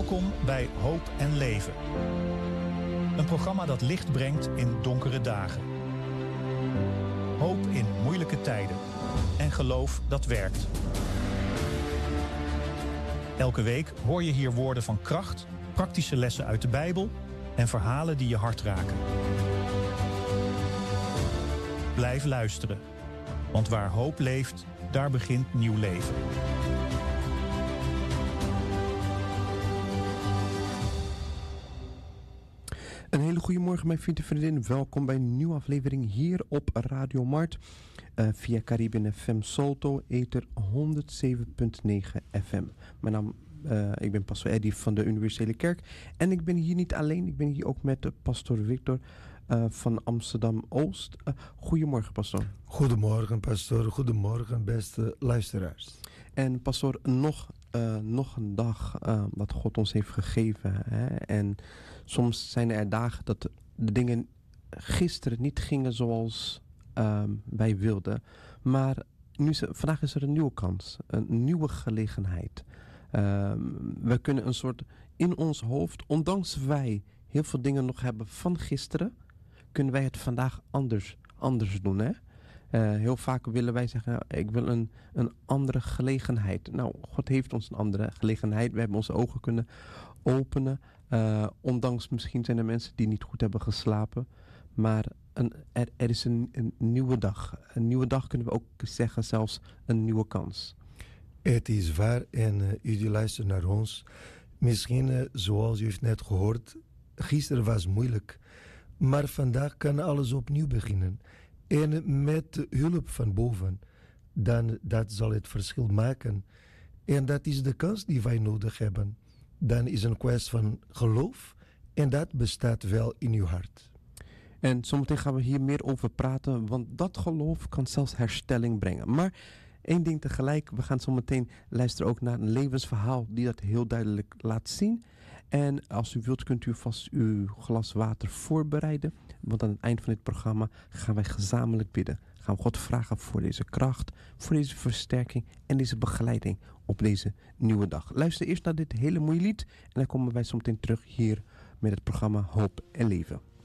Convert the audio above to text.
Welkom bij Hoop en Leven. Een programma dat licht brengt in donkere dagen. Hoop in moeilijke tijden. En geloof dat werkt. Elke week hoor je hier woorden van kracht, praktische lessen uit de Bijbel en verhalen die je hart raken. Blijf luisteren, want waar hoop leeft, daar begint nieuw leven. Een hele goede morgen, mijn vrienden en vriendinnen. Welkom bij een nieuwe aflevering hier op Radio Mart. Via Caribbean FM Salto, ether 107.9 FM. Mijn naam, ik ben pastor Eddy van de Universele Kerk. En ik ben hier niet alleen, ik ben hier ook met pastor Victor van Amsterdam-Oost. Goedemorgen, pastor. Goedemorgen, pastor. Goedemorgen, beste luisteraars. En pastor, nog een dag dat God ons heeft gegeven. Hè? En soms zijn er dagen dat de dingen gisteren niet gingen zoals wij wilden. Maar vandaag is er een nieuwe kans, een nieuwe gelegenheid. We kunnen een soort in ons hoofd, ondanks wij heel veel dingen nog hebben van gisteren, kunnen wij het vandaag anders doen, hè? Heel vaak willen wij zeggen, nou, ik wil een andere gelegenheid. Nou, God heeft ons een andere gelegenheid. We hebben onze ogen kunnen openen. Ondanks misschien zijn er mensen die niet goed hebben geslapen. Maar er is een nieuwe dag. Een nieuwe dag kunnen we ook zeggen, zelfs een nieuwe kans. Het is waar en u die luistert naar ons. Misschien, zoals u heeft net gehoord, gisteren was moeilijk. Maar vandaag kan alles opnieuw beginnen. En met hulp van boven, dan dat zal het verschil maken. En dat is de kans die wij nodig hebben. Dan is een kwestie van geloof en dat bestaat wel in uw hart. En zometeen gaan we hier meer over praten, want dat geloof kan zelfs herstelling brengen. Maar één ding tegelijk, we gaan zometeen luisteren ook naar een levensverhaal die dat heel duidelijk laat zien. En als u wilt kunt u vast uw glas water voorbereiden. Want aan het eind van dit programma gaan wij gezamenlijk bidden. Gaan we God vragen voor deze kracht, voor deze versterking en deze begeleiding op deze nieuwe dag. Luister eerst naar dit hele mooie lied en dan komen wij zo meteen terug hier met het programma Hoop en Leven.